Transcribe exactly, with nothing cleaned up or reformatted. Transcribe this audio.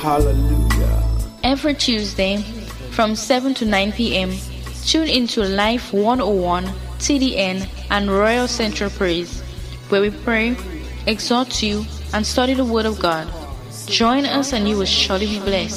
Hallelujah. Every Tuesday from seven to nine p.m. tune into Life one oh one, T D N, and Royal Central Praise, where we pray, exhort you, and study the Word of God. Join us and you will surely be blessed.